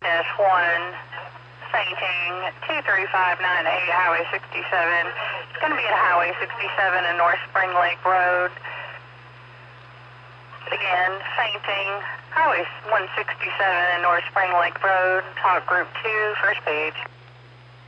1, fainting, 23598 Highway 67. It's going to be at Highway 67 and North Spring Lake Road. Again, fainting, Highway 167 and North Spring Lake Road, talk group 2, first page.